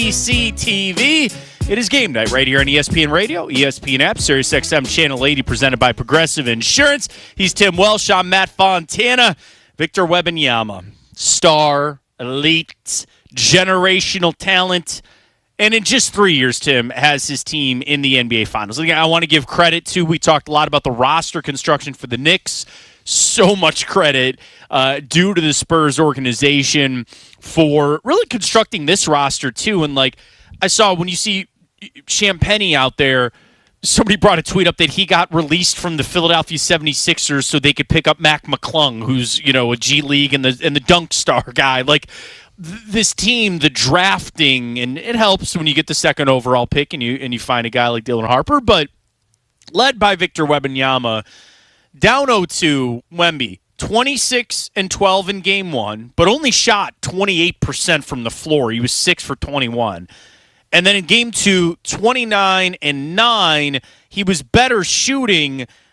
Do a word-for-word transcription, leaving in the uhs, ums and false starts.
C T V. It is game night right here on E S P N Radio, E S P N app, Sirius X M Channel eighty, presented by Progressive Insurance. He's Tim Welsh. I'm Matt Fontana. Victor Wembanyama, star, elite, generational talent, and in just three years, Tim, has his team in the N B A Finals. Again, I want to give credit to, we talked a lot about the roster construction for the Knicks. So much credit uh, due to the Spurs organization for really constructing this roster, too. And, like, I saw when you see Champagnie out there, somebody brought a tweet up that he got released from the Philadelphia seventy-sixers so they could pick up Mac McClung, who's, you know, a G League and the and the dunk star guy. Like, th- this team, the drafting, and it helps when you get the second overall pick and you and you find a guy like Dylan Harper, but led by Victor Wembanyama, down oh two, Wemby, twenty-six and twelve in game one, but only shot twenty-eight percent from the floor. He was six for twenty-one. And then in game two, twenty-nine and nine, he was better shooting,